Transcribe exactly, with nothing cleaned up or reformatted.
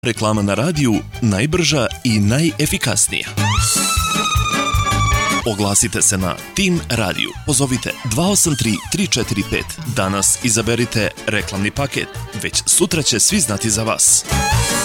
Reklama na radiju najbrža i najefikasnija. Oglasite se na Team Radio. Pozovite dva osam tri tri četiri pet. Danas izaberite reklamni paket. Već sutra će svi znati za vas.